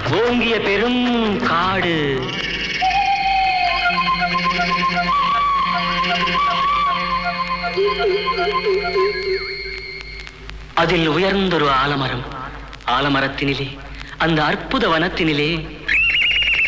ஓங்கிய பெரும் காடு. அதில் உயர்ந்தொரு ஆலமரம். ஆலமரத்தினிலே, அந்த அற்புத வனத்தினிலே